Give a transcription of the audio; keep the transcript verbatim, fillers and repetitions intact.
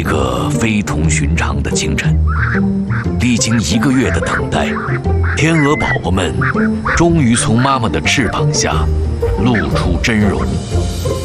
一个非同寻常的清晨，历经一个月的等待，天鹅宝宝们终于从妈妈的翅膀下露出真容。